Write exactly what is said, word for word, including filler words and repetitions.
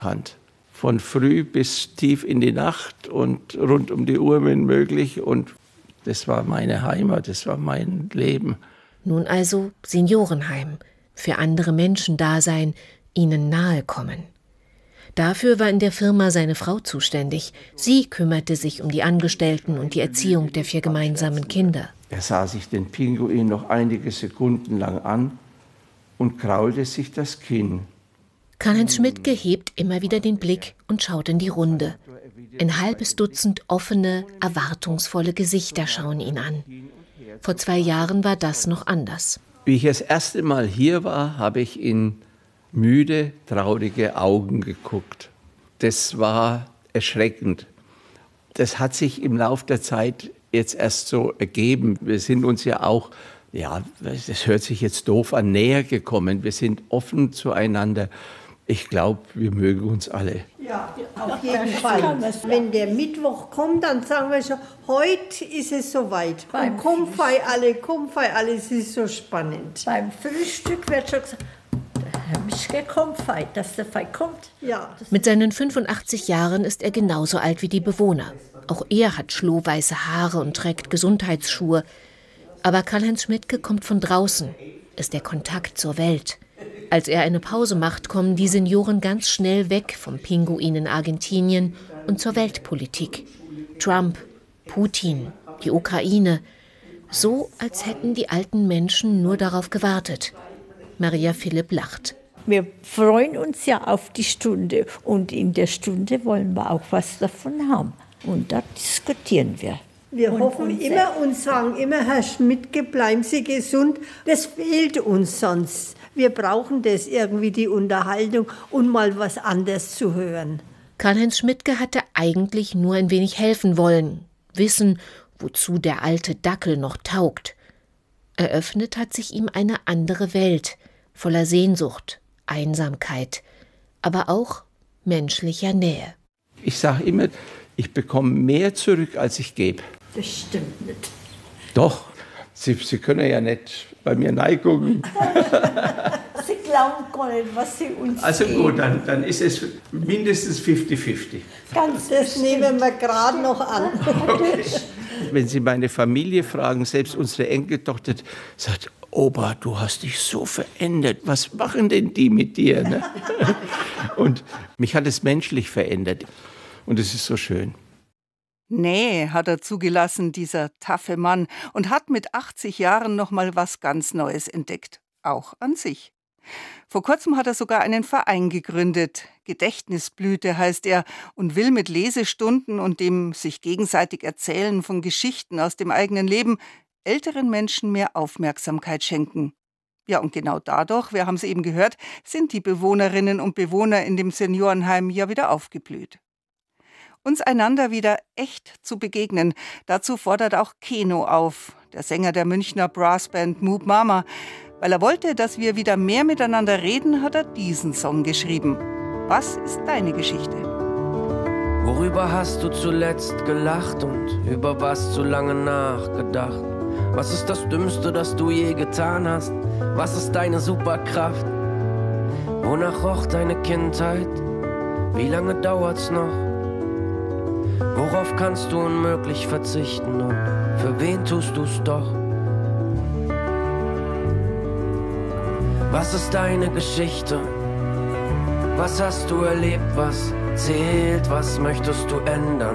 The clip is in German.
Hand. Von früh bis tief in die Nacht und rund um die Uhr, wenn möglich. Und das war meine Heimat, das war mein Leben. Nun also Seniorenheim, für andere Menschen da sein, ihnen nahe kommen. Dafür war in der Firma seine Frau zuständig. Sie kümmerte sich um die Angestellten und die Erziehung der vier gemeinsamen Kinder. Er sah sich den Pinguin noch einige Sekunden lang an und kraulte sich das Kinn. Karl-Heinz Schmidtke hebt immer wieder den Blick und schaut in die Runde. Ein halbes Dutzend offene, erwartungsvolle Gesichter schauen ihn an. Vor zwei Jahren war das noch anders. Wie ich das erste Mal hier war, habe ich in müde, traurige Augen geguckt. Das war erschreckend. Das hat sich im Laufe der Zeit jetzt erst so ergeben. Wir sind uns ja auch, ja, das hört sich jetzt doof an, näher gekommen. Wir sind offen zueinander. Ich glaube, wir mögen uns alle. Ja, auf jeden Fall. Wenn der Mittwoch kommt, dann sagen wir schon, heute ist es soweit. Und komm fei alle, komm fei alle, es ist so spannend. Beim Frühstück wird schon gesagt, Herr Mischke, komm fei, dass der fei kommt. Ja. Mit seinen fünfundachtzig Jahren ist er genauso alt wie die Bewohner. Auch er hat schlohweiße Haare und trägt Gesundheitsschuhe. Aber Karl-Heinz Schmidtke kommt von draußen, ist der Kontakt zur Welt. Als er eine Pause macht, kommen die Senioren ganz schnell weg vom Pinguin in Argentinien und zur Weltpolitik. Trump, Putin, die Ukraine. So, als hätten die alten Menschen nur darauf gewartet. Maria Philipp lacht. Wir freuen uns ja auf die Stunde und in der Stunde wollen wir auch was davon haben. Und da diskutieren wir. Wir und hoffen immer und sagen immer, Herr Schmidtke, bleiben Sie gesund. Das fehlt uns sonst. Wir brauchen das irgendwie, die Unterhaltung und mal was anderes zu hören. Karl-Heinz Schmidtke hatte eigentlich nur ein wenig helfen wollen. Wissen, wozu der alte Dackel noch taugt. Eröffnet hat sich ihm eine andere Welt, voller Sehnsucht, Einsamkeit, aber auch menschlicher Nähe. Ich sage immer, ich bekomme mehr zurück, als ich gebe. Das stimmt nicht. Doch, Sie, Sie können ja nicht bei mir neigucken. Sie glauben gar nicht, was Sie uns Also geben. gut, dann, dann ist es mindestens fünfzig fünfzig. Ganz das nehmen wir gerade noch an. Okay. Wenn Sie meine Familie fragen, selbst unsere Enkeltochter sagt, Opa, du hast dich so verändert. Was machen denn die mit dir? Ne? Und mich hat es menschlich verändert. Und es ist so schön. Nähe hat er zugelassen, dieser taffe Mann, und hat mit achtzig Jahren noch mal was ganz Neues entdeckt. Auch an sich. Vor kurzem hat er sogar einen Verein gegründet. Gedächtnisblüte heißt er und will mit Lesestunden und dem sich gegenseitig Erzählen von Geschichten aus dem eigenen Leben älteren Menschen mehr Aufmerksamkeit schenken. Ja, und genau dadurch, wir haben es eben gehört, sind die Bewohnerinnen und Bewohner in dem Seniorenheim ja wieder aufgeblüht. Uns einander wieder echt zu begegnen, dazu fordert auch Keno auf, der Sänger der Münchner Brassband Moop Mama. Weil er wollte, dass wir wieder mehr miteinander reden, hat er diesen Song geschrieben. Was ist deine Geschichte? Worüber hast du zuletzt gelacht und über was zu lange nachgedacht? Was ist das Dümmste, das du je getan hast? Was ist deine Superkraft? Wonach roch deine Kindheit? Wie lange dauert's noch? Worauf kannst du unmöglich verzichten und für wen tust du's doch? Was ist deine Geschichte? Was hast du erlebt? Was zählt? Was möchtest du ändern?